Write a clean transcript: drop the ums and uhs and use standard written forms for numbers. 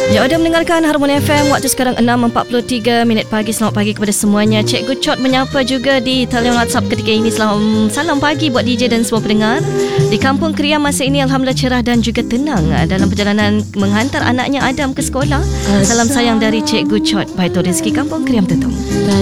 Ya, ada mendengarkan Harmoni FM. Waktu sekarang 6.43 minit pagi. Selamat pagi kepada semuanya. Cikgu Chot menyapa juga di talian WhatsApp ketika ini. Salam pagi buat DJ dan semua pendengar. Di Kampung Kriam masa ini Alhamdulillah cerah dan juga tenang dalam perjalanan menghantar anaknya Adam ke sekolah. Salam sayang dari Cikgu Chot. Baik tu rezeki Kampung Kriam Tetum.